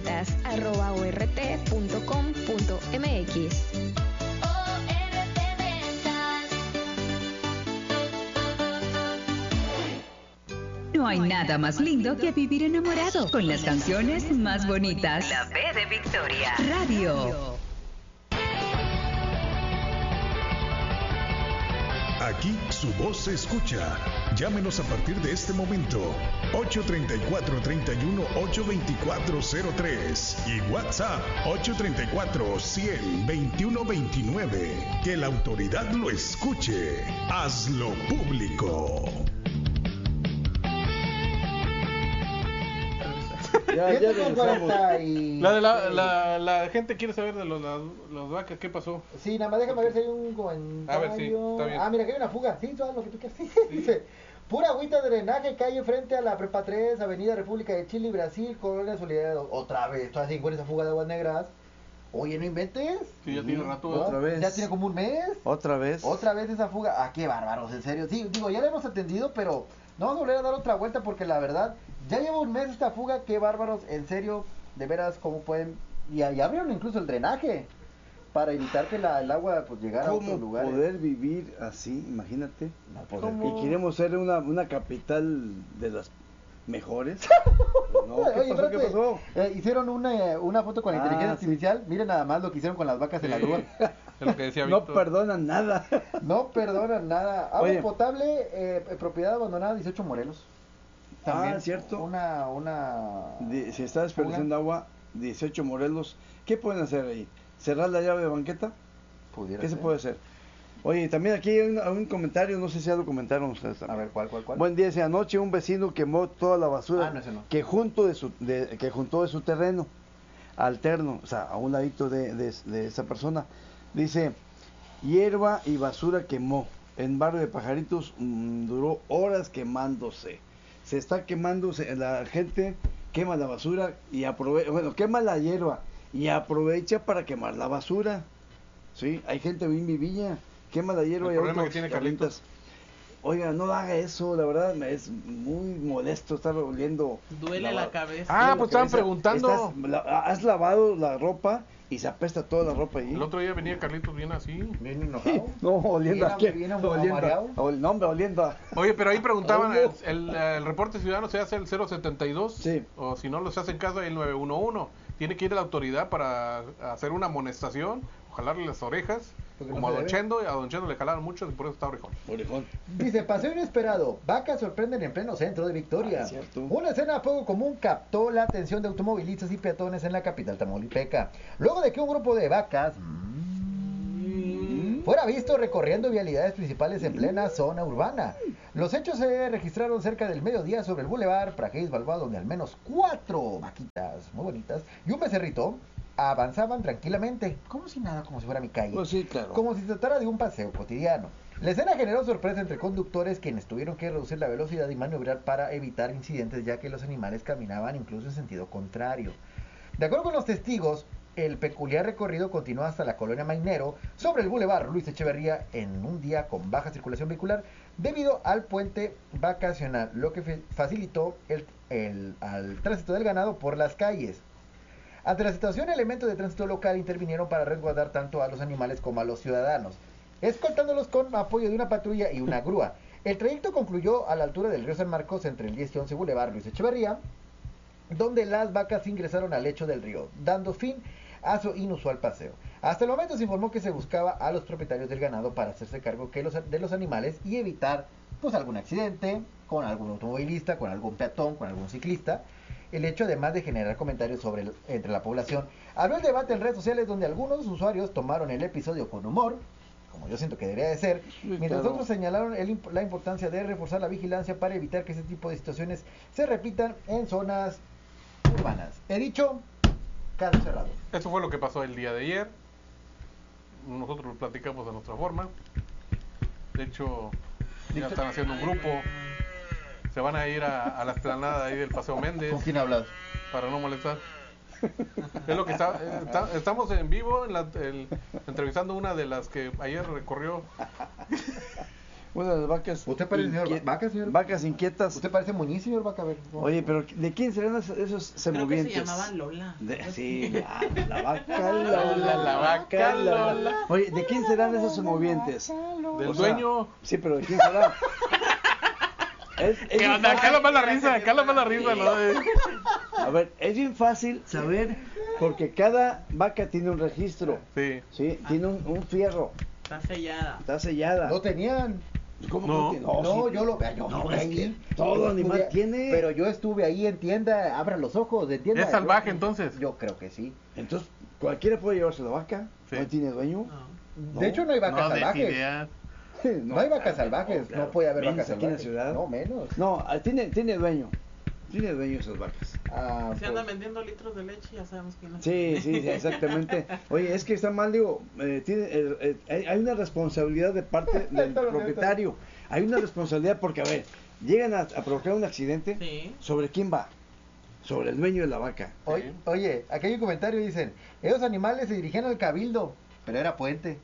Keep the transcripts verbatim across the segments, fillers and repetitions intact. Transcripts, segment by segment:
ventas arroba o r t punto com punto m x. No hay nada más lindo que vivir enamorado con las canciones más bonitas. La B de Victoria. Radio. Aquí su voz se escucha. Llámenos a partir de este momento. ocho tres cuatro, tres uno, ocho dos cuatro cero tres y WhatsApp ocho tres cuatro, cien, veintiuno veintinueve. Que la autoridad lo escuche. Hazlo público. Ya, ya regresamos. Y... La, de la, la, la gente quiere saber de los, las, las vacas, ¿qué pasó? Sí, nada más déjame ver si hay un comentario. A ver, sí, está bien. Ah, mira, que hay una fuga. Sí, todo lo que tú quieras. Sí, sí. Dice, pura agüita de drenaje, calle frente a la Prepa tres, Avenida República de Chile y Brasil, Colonia Solidaridad. Otra vez, todas así con esa fuga de aguas negras. Oye, no inventes. Sí, ya uh-huh. tiene rato. ¿No? Otra vez. Ya tiene como un mes. Otra vez. Otra vez esa fuga. Ah, qué bárbaros, en serio. Sí, digo, ya la hemos atendido, pero no vamos a volver a dar otra vuelta porque la verdad, ya lleva un mes esta fuga, qué bárbaros, en serio, de veras, cómo pueden. Y ahí abrieron incluso el drenaje para evitar que la, el agua pues llegara a otros lugares. ¿Cómo poder vivir así? Imagínate. No poder. ¿Cómo? Y queremos ser una, una capital de las mejores. No, ¿qué Oye, pasó? ¿Qué pasó? Eh, hicieron una, una foto con Ah, inteligencia sí. artificial. Miren nada más lo que hicieron con las vacas en la grúa. Es lo que decía No Víctor. perdonan nada. No perdonan nada. Agua Oye. potable, eh, propiedad abandonada, dieciocho Morelos. Ah, cierto. Una, una... De- se está desperdiciando agua, dieciocho Morelos. ¿Qué pueden hacer ahí? ¿Cerrar la llave de banqueta? Pudiera ¿Qué se ser. puede hacer? Oye, también aquí hay un, hay un comentario, no sé si ya lo comentaron ustedes también. A ver, ¿cuál, cuál, cuál? Buen día, dice, anoche un vecino quemó toda la basura Ah, no, ese no. que junto de su de, que juntó de su terreno alterno, o sea, a un ladito de, de, de esa persona. Dice, hierba y basura quemó. En barrio de Pajaritos mmm, duró horas quemándose. Se está quemándose, la gente quema la basura y aprovecha, bueno, quema la hierba y aprovecha para quemar la basura. Sí, hay gente bien vivilla, quema la hierba El y problema otros que tiene calientas. Oiga, no haga eso, la verdad me es muy molesto estar oliendo. Duele la cabeza. Ah, la pues estaban cabeza. preguntando. Estás- la- has lavado la ropa y se apesta toda la ropa ahí. El otro día venía Carlitos bien así. Bien enojado. No, oliendo a Viene- qué? viene Oliendo a- amareado. ol- no, hombre, oliendo a... Oye, pero ahí preguntaban, Ay, el, no. el, el reporte ciudadano se hace el cero setenta y dos, Sí. o si no lo se hace en casa el nueve uno uno. Tiene que ir a la autoridad para hacer una amonestación, jalarle las orejas, Porque como no a se Don debe. Chendo, y a Don Chendo le jalaron mucho y por eso está orejón. Orejón. Dice, paseo inesperado, vacas sorprenden en pleno centro de Victoria. Ah, cierto. Una escena poco común captó la atención de automovilistas y peatones en la capital tamaulipeca. Luego de que un grupo de vacas mm, fuera visto recorriendo vialidades principales en plena zona urbana. Los hechos se registraron cerca del mediodía sobre el Boulevard Prajeis Balboa, donde al menos cuatro vaquitas muy bonitas y un becerrito avanzaban tranquilamente, como si nada, como si fuera mi calle. Pues sí, claro. Como si se tratara de un paseo cotidiano. La escena generó sorpresa entre conductores quienes tuvieron que reducir la velocidad y maniobrar para evitar incidentes, ya que los animales caminaban incluso en sentido contrario. De acuerdo con los testigos, el peculiar recorrido continuó hasta la colonia Mainero sobre el Boulevard Luis Echeverría en un día con baja circulación vehicular debido al puente vacacional, lo que fe- facilitó el, el, al tránsito del ganado por las calles. Ante la situación, elementos de tránsito local intervinieron para resguardar tanto a los animales como a los ciudadanos, escoltándolos con apoyo de una patrulla y una grúa. El trayecto concluyó a la altura del río San Marcos entre el diez y once Boulevard Luis Echeverría, donde las vacas ingresaron al lecho del río, dando fin a su inusual paseo. Hasta el momento se informó que se buscaba a los propietarios del ganado para hacerse cargo que los, de los animales y evitar pues algún accidente con algún automovilista, con algún peatón, con algún ciclista. El hecho, además de generar comentarios sobre el- entre la población, abrió el debate en redes sociales donde algunos usuarios tomaron el episodio con humor, como yo siento que debería de ser, Sí, mientras claro. otros señalaron el imp- la importancia de reforzar la vigilancia para evitar que ese tipo de situaciones se repitan en zonas urbanas. He dicho, caso cerrado. Eso fue lo que pasó el día de ayer. Nosotros lo platicamos de nuestra forma. De hecho, ya están haciendo un grupo. Se van a ir a, a la explanada ahí del Paseo Méndez ¿Con quién hablas? para no molestar. Es lo que está, eh, está- estamos en vivo en la- el- entrevistando una de las que ayer recorrió. Una de las vacas. ¿Usted parece señor inquiet- Vaca, señor? Vacas inquietas. Usted parece Muñiz, señor Vaca. A ver, vamos. Oye, pero ¿de quién serán esos, esos Creo que semovientes? se llamaba Lola. De- sí, la, la vaca Lola, La vaca Lola. Oye, ¿de quién serán esos semovientes? Del O sea, dueño. Sí, pero ¿de quién será? Es, es ¿Qué bien onda? Acá fácil- la mala risa, acá la mala risa, ¿no? Eh, A ver, es bien fácil saber porque cada vaca tiene un registro, Sí. ¿sí? Tiene un, un fierro, Está sellada. está sellada. No tenían. ¿Cómo No. que No, sí. yo lo yo No, estuve es ahí. que todo Yo animal estuve- tiene. Pero yo estuve ahí en tienda, abra los ojos, de tienda. ¿Es salvaje, Yo- entonces? Yo creo que sí. Entonces, cualquiera puede llevarse la vaca, Sí. no tiene dueño. No. De hecho, no hay vacas No des salvajes. ideas. No, hay vacas salvajes. No, claro. puede haber Menos vacas aquí en la salvajes. ciudad. No, menos. No, ah, tiene, tiene dueño. Tiene dueño esas vacas. Ah, Si pues, andan vendiendo litros de leche, ya sabemos quién es. Sí, sí, sí, exactamente. Oye, es que está mal, digo, eh, tiene, eh, eh, hay, hay una responsabilidad de parte del Está bien, propietario. Hay una responsabilidad porque, a ver, llegan a, a provocar un accidente. Sí. ¿Sobre quién va? Sobre el dueño de la vaca. Oye, oye, aquí hay un comentario, dicen, esos animales se dirigían al cabildo, pero era puente.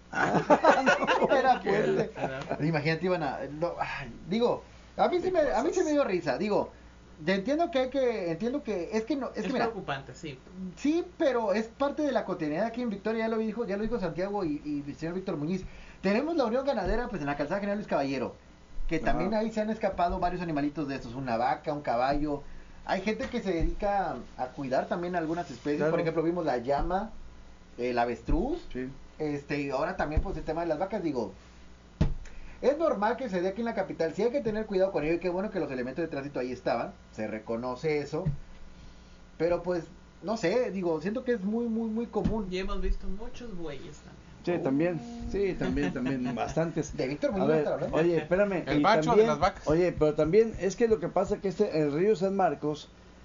No, era puente. Imagínate, iban a... no, ay, digo, a mí, sí me, a mí sí me dio risa, digo, te entiendo que hay que, entiendo que, es que no, es, Es, que mira, preocupante, sí. sí, pero es parte de la cotidianidad aquí en Victoria, ya lo dijo, ya lo dijo Santiago y, y el señor Víctor Muñiz. Tenemos la Unión Ganadera, pues en la calzada General Luis Caballero, que también Ajá. ahí se han escapado varios animalitos de estos, una vaca, un caballo. Hay gente que se dedica a cuidar también algunas especies, Claro. por ejemplo vimos la llama, el avestruz, Sí. este, y ahora también pues el tema de las vacas, digo, es normal que se dé aquí en la capital, sí hay que tener cuidado con ello, y qué bueno que los elementos de tránsito ahí estaban, se reconoce eso, pero pues, no sé, digo, siento que es muy, muy, muy común. Y hemos visto muchos bueyes también. Sí, también, sí, también, también, bastantes. De Víctor A Muñoz ver, está hablando. oye, espérame. El y macho de también- las vacas. Oye, pero también es que lo que pasa es que este, el río San Marcos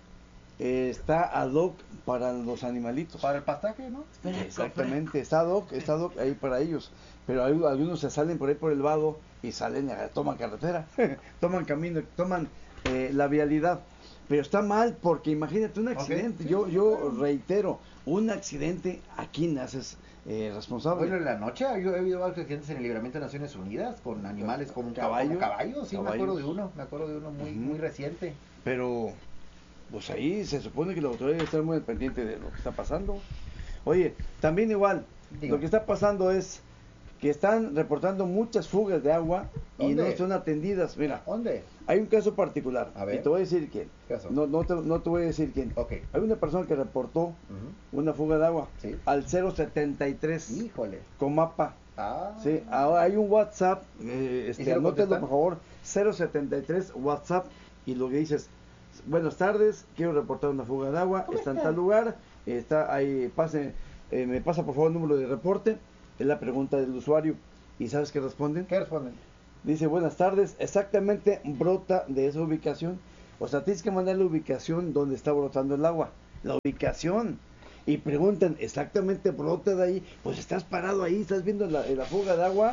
eh, está ad hoc para los animalitos. Para el pastaje, ¿no? Exactamente, está ad hoc, está ad hoc ahí para ellos. Pero hay, algunos se salen por ahí por el vado y salen, a- toman carretera, toman camino, toman eh, la vialidad. Pero está mal porque imagínate un accidente. sí, yo sí, yo claro. reitero, un accidente, ¿a quién haces eh, responsable? Bueno, en la noche yo he habido varios accidentes en el libramiento de Naciones Unidas con animales como Caballos. caballos. Caballos, sí, me Caballos. acuerdo de uno, me acuerdo de uno muy, Ujú. muy reciente. Pero, pues ahí se supone que la autoridad debe estar muy al pendiente de lo que está pasando. Oye, también igual, Diga. lo que está pasando es que están reportando muchas fugas de agua y ¿Dónde? no son atendidas. Mira, ¿Dónde? hay un caso particular A ver. y te voy a decir quién. ¿Qué pasó? No, no, te, no te voy a decir quién. Ok. Hay una persona que reportó Ujú. una fuga de agua Sí. al cero setenta y tres Híjole. Comapa. Ah. Sí, ahora hay un WhatsApp, eh, ¿Y este, si lo anótelo contestan? por favor, cero setenta y tres WhatsApp y lo que dices, buenas tardes, quiero reportar una fuga de agua, ¿Cómo está en está? tal lugar, está ahí, pase, eh, me pasa por favor el número de reporte, es la pregunta del usuario y ¿sabes qué responden? ¿Qué responden? Dice, buenas tardes, exactamente brota de esa ubicación, o sea, tienes que mandar la ubicación donde está brotando el agua, la ubicación. Y preguntan, exactamente brota de ahí, pues estás parado ahí, estás viendo la, la fuga de agua.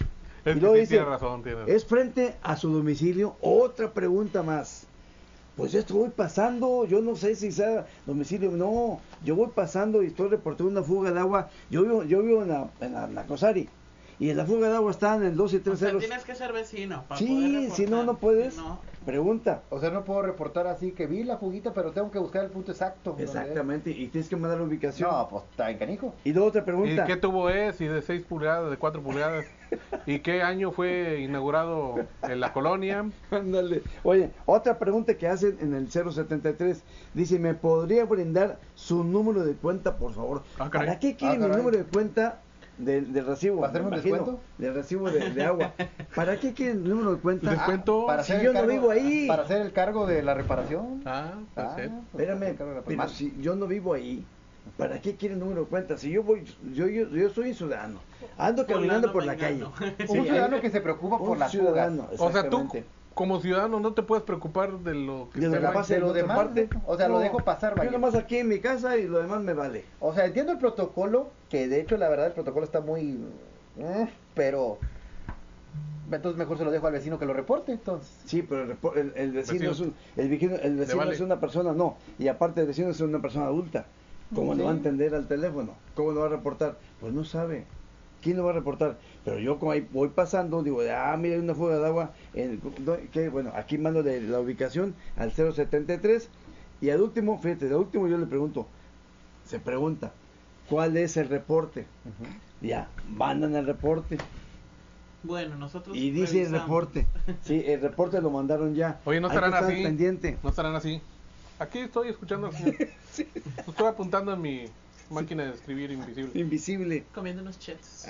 Es Y que luego sí, dice, tiene razón, tiene razón. ¿es frente a su domicilio? Otra pregunta más. Pues yo estoy pasando, yo no sé si sea domicilio, no, yo voy pasando y estoy reportando una fuga de agua. Yo vivo, yo vivo en la, en la, en la Cosari y en la fuga de agua está en el dos y O tres sea, ceros. tienes que ser vecino para Sí, poder si no, reportar. no puedes. Si no, Pregunta. O sea, no puedo reportar así que vi la fuguita, pero tengo que buscar el punto exacto. donde Exactamente, y tienes que mandar la es. ubicación. No, pues está en canijo. Y luego otra ¿Y pregunta. qué tubo es? ¿Y de seis pulgadas, de cuatro pulgadas? ¿Y qué año fue inaugurado en la colonia? Ándale. Oye, otra pregunta que hacen en el cero setenta y tres. Dice, ¿me podría brindar su número de cuenta, por favor? Ah, caray. ¿Para qué quiere Ah, mi caray. número de cuenta del, del recibo? ¿Para hacerme Me un imagino, descuento? Del recibo de, de agua. ¿Para qué quiere el número de cuenta? Descuento. para si hacer yo el no cargo- vivo ahí. Para hacer el cargo de la reparación. Ah, puede Ah, ser. pues, Espérame, el cargo de la pero reparación. si yo no vivo ahí, ¿para qué quiere el número de cuenta? Si yo voy, yo, yo, yo soy un ciudadano, ando caminando Fulano, por la calle. vengano. Sí, Un ciudadano hay- que se preocupa por un las ciudadano, fugas. O sea, tú exactamente. como ciudadano no te puedes preocupar de lo que De lo te que va- pase de en lo otra demás, parte. o sea, lo dejo pasar, vaya. Yo nomás aquí en mi casa y lo demás me vale. O sea, entiendo el protocolo, que de hecho la verdad el protocolo está muy... mm, pero... Entonces mejor se lo dejo al vecino que lo reporte, entonces. Sí, pero el, repo- el- el vecino, Vecino. es un, el vecino, el vecino vale. es una persona, no. Y aparte el vecino es una persona adulta. ¿Cómo Sí. lo va a entender al teléfono? ¿Cómo lo va a reportar? Pues no sabe. ¿quién lo va a reportar? Pero yo como ahí voy pasando, digo, ah, mira, hay una fuga de agua, en, que bueno, aquí mando de la ubicación al cero setenta y tres, y al último, fíjate, al último yo le pregunto, se pregunta, ¿cuál es el reporte? Uh-huh. Ya, mandan el reporte. Bueno, nosotros y dice revisamos. el reporte, sí, el reporte lo mandaron ya. Oye, no estarán así, pendiente. no estarán así. Aquí estoy escuchando, sí. Estoy apuntando en mi máquina de escribir invisible. Invisible. Comiendo unos chetos.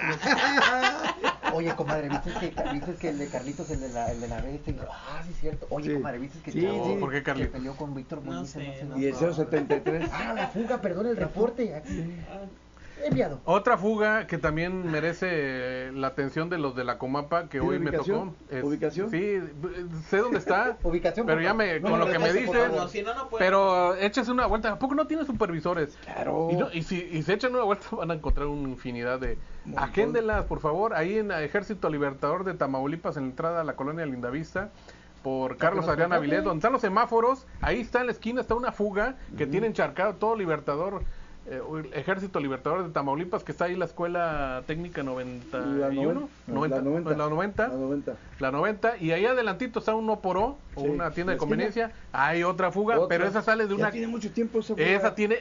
Oye, comadre, ¿viste que, ¿viste que el de Carlitos, el de la, el de la bestia? Ah, sí, es cierto. Oye, Sí. comadre, ¿viste que, Sí, chavo sí. ¿Por qué Carlitos? que peleó con Víctor No Muñiz? sé, en no ese- Y el cero setenta y tres. Ah, la fuga, perdón, el reporte. Aquí. Enviado. Otra fuga que también merece la atención de los de la Comapa, que ¿Tiene hoy me ubicación? tocó. es- ¿Ubicación? Sí, sé dónde está. Ubicación, Pero por ya favor. me, No con me lo que me regrese, por dices, favor. No, si no, no puede. pero échese una vuelta. ¿A poco no tiene supervisores? Claro. Y, no- y si y se echan una vuelta van a encontrar una infinidad de... Montón. Agéndelas, por favor, ahí en Ejército Libertador de Tamaulipas, en la entrada a la colonia Lindavista, por Carlos nos Adrián contaste? Avilés, donde están los semáforos, ahí está en la esquina, está una fuga que tiene encharcado todo Libertador, eh, Ejército Libertador de Tamaulipas, que está ahí la Escuela Técnica noventa y uno, La noventa, noventa. la noventa, La noventa. la noventa, y ahí adelantito está un Oporó, o Sí, una tienda la de conveniencia, hay otra fuga, Otra. pero esa sale de Ya una... tiene mucho tiempo esa fuga. Esa tiene...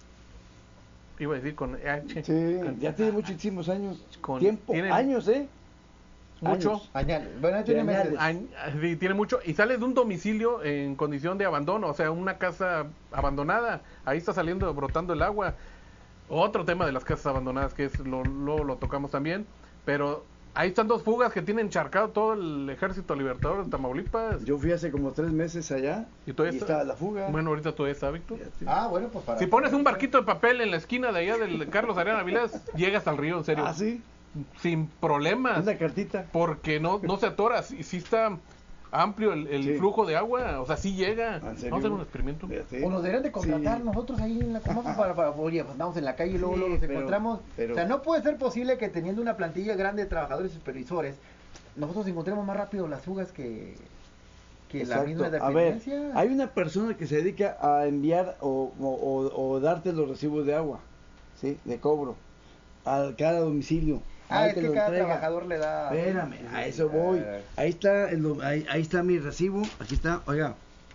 Iba a decir con H. Sí, con- ya tiene muchísimos años. Con- Tiempo, tiene- años, ¿eh? Mucho. Años. Añal. Bueno, tiene De meses. añales. Añ- sí, tiene mucho. Y sale de un domicilio en condición de abandono, o sea, una casa abandonada. Ahí está saliendo, brotando el agua. Otro tema de las casas abandonadas, que es lo, lo, lo tocamos también. Pero ahí están dos fugas que tienen encharcado todo el Ejército Libertador de Tamaulipas. Yo fui hace como tres meses allá ¿Y todavía y está? está la fuga. Bueno, ahorita todavía está, Víctor. Fíjate. Ah, bueno, pues para. Si pones un barquito de papel en la esquina de allá del Carlos Adrián Avilés, llegas al río, en serio. Ah, sí, Sin problemas. una cartita. Porque no, no se atora, si, si está amplio el, el Sí. flujo de agua, o sea, sí llega. ¿En serio? Vamos a hacer un experimento. Fíjate. O nos deberían de contratar Sí. nosotros ahí en la Comapa para, para, oye, pues andamos en la calle y luego, Sí, luego nos pero- encontramos. pero- O sea, no puede ser posible que teniendo una plantilla grande de trabajadores y supervisores, nosotros encontremos más rápido las fugas que, que la Exacto. misma A ver, dependencia. hay una persona que se dedica a enviar o, o, o- o darte los recibos de agua, ¿sí? De cobro, a cada domicilio. Ah, Ahí es te que lo cada entrega. trabajador le da. Espérame, a eso voy. Ahí está, el do- ahí, ahí está mi recibo, aquí está, oiga,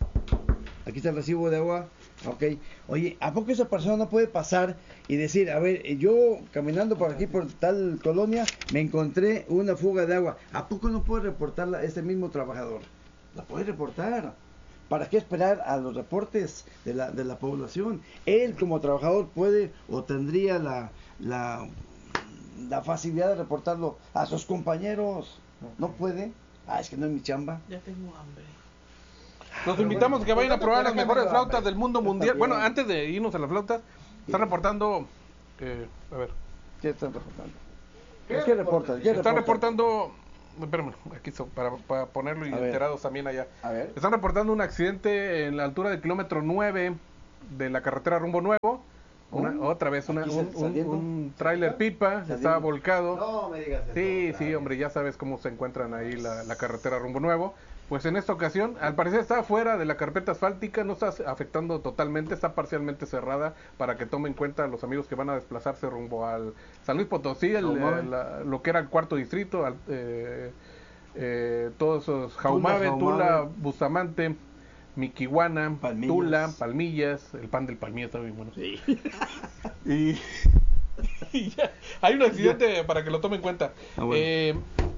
aquí está el recibo de agua, ok. Oye, ¿a poco esa persona no puede pasar y decir, a ver, eh, yo caminando por aquí, por tal colonia, me encontré una fuga de agua? ¿A poco no puede reportarla este mismo trabajador? La puede reportar. ¿Para qué esperar a los reportes de la, de la población? Él como trabajador puede o tendría la, la, la facilidad de reportarlo a sus compañeros. ¿No puede? Ah, es que no es mi chamba. Ya tengo hambre. Los invitamos a que vayan a probar las mejores flautas del mundo Está mundial. bien. Bueno, antes de irnos a las flautas, están reportando. eh, a ver, ¿Qué están reportando? ¿Qué ¿Qué, reportan? ¿Qué están reportan? reportando. Espérame, aquí está, para, para ponerlo y A ver. enterados también allá. A ver. Están reportando un accidente en la altura del kilómetro nueve de la carretera Rumbo Nuevo. Una, Oh, otra vez, una, aquí un, un, saliendo. un tráiler pipa Saliendo. estaba volcado. No me digas eso. Sí, otra sí, vez. hombre, ya sabes cómo se encuentran ahí la, la carretera Rumbo Nuevo. Pues en esta ocasión, al parecer está fuera de la carpeta asfáltica, no está afectando totalmente, está parcialmente cerrada para que tomen en cuenta los amigos que van a desplazarse rumbo al San Luis Potosí, el, Jaumabe. eh, la- lo que era el cuarto distrito, al, eh, eh, todos esos Jaumabe, Jaumabe. Tula, Bustamante, Miquihuana, Palmillas. Tula, Palmillas, el pan del Palmilla está bien bueno. Sí. Y, y ya, hay un accidente para que lo tomen en cuenta. Ah, bueno. Eh,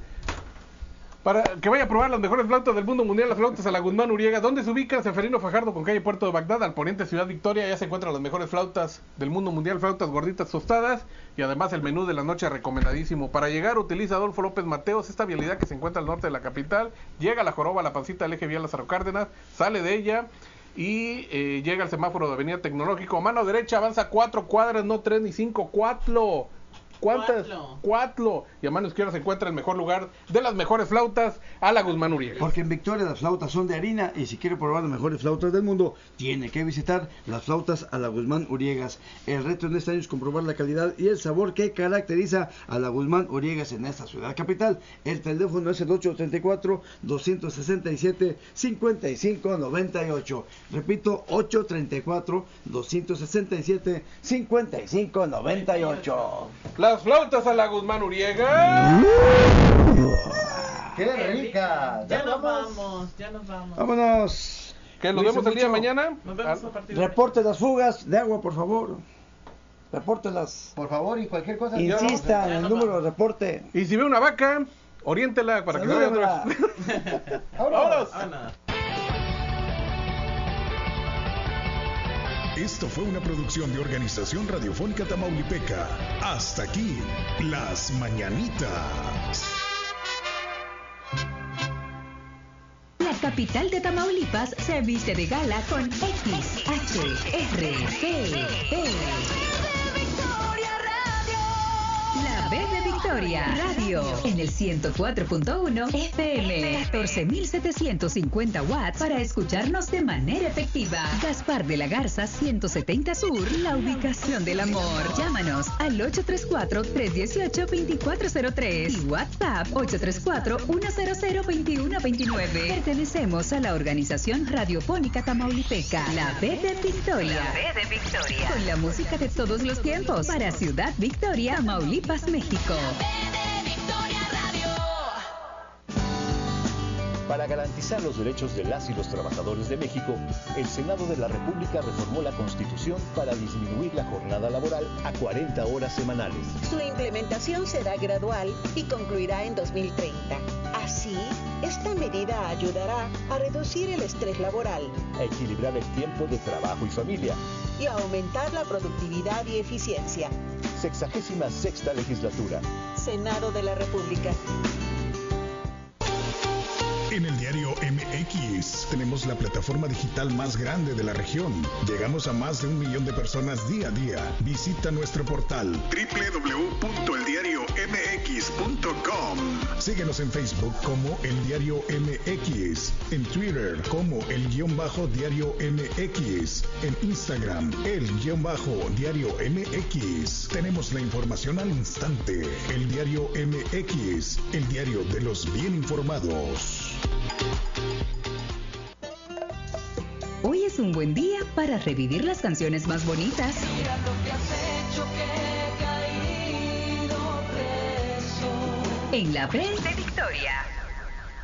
para que vaya a probar las mejores flautas del mundo mundial, las flautas a la Guzmán Uriega. ¿Dónde se ubican? Seferino Fajardo con calle Puerto de Bagdad, al poniente Ciudad Victoria. Ya se encuentran las mejores flautas del mundo mundial, flautas gorditas tostadas. Y además el menú de la noche recomendadísimo. Para llegar utiliza Adolfo López Mateos, esta vialidad que se encuentra al norte de la capital. Llega a la Joroba, la Pancita, el eje vial Lázaro Cárdenas, sale de ella y eh, llega al semáforo de Avenida Tecnológico. Mano derecha avanza cuatro cuadras, no tres ni cinco, cuatro. ¿Cuántas? Cuatro. Cuatro. Y a mano izquierda se encuentra el mejor lugar de las mejores flautas, a la Guzmán Uriega. Porque en Victoria las flautas son de harina y si quiere probar las mejores flautas del mundo, tiene que visitar las flautas a la Guzmán Uriegas. El reto en este año es comprobar la calidad y el sabor que caracteriza a la Guzmán Uriegas en esta ciudad capital. El teléfono es el ocho tres cuatro, dos seis siete, cinco cinco nueve ocho. Repito, ocho tres cuatro, dos seis siete, cinco cinco nueve ocho. Las las flautas a la Guzmán Uriega. ¡Qué rica! Ya nos vamos, ya nos vamos. Vámonos. Que nos Cuídense vemos el día de mucho. mañana. Nos vemos a partir de... Reporte las fugas de agua, por favor. Repórtelas. Por favor, y cualquier cosa. Insista en Ya el nos número vamos. de reporte. Y si ve una vaca, oriéntela para que se vaya otra vez. Salúdenla. ¡Vámonos! Ah, nada. Esto fue una producción de Organización Radiofónica Tamaulipeca. Hasta aquí, Las Mañanitas. La capital de Tamaulipas se viste de gala con X, H, R, C, E. La B de Victoria Radio en el ciento cuatro punto uno F M, catorce mil setecientos cincuenta watts para escucharnos de manera efectiva. Gaspar de la Garza ciento setenta Sur, la ubicación del amor. Llámanos al ocho tres cuatro, tres uno ocho, dos cuatro cero tres y WhatsApp ocho tres cuatro, uno cero cero, dos uno dos nueve. Pertenecemos a la Organización Radiofónica Tamaulipeca, la B de Victoria. La B de Victoria. Con la música de todos los tiempos para Ciudad Victoria, Tamaulipas, México. Para garantizar los derechos de las y los trabajadores de México, el Senado de la República reformó la Constitución para disminuir la jornada laboral a cuarenta horas semanales. Su implementación será gradual y concluirá en dos mil treinta. Así, esta medida ayudará a reducir el estrés laboral, A equilibrar el tiempo de trabajo y familia. y a aumentar la productividad y eficiencia. Sexagésima sexta legislatura. Senado de la República. En el diario M X tenemos la plataforma digital más grande de la región. Llegamos a más de un millón de personas día a día. Visita nuestro portal doble u doble u doble u punto el diario m x punto com. Síguenos en Facebook como El Diario M X, en Twitter como El Guión Bajo Diario M X, en Instagram El Guión Bajo Diario M X. Tenemos la información al instante. El Diario M X, el diario de los bien informados. Hoy es un buen día para revivir las canciones más bonitas. En la B de Victoria.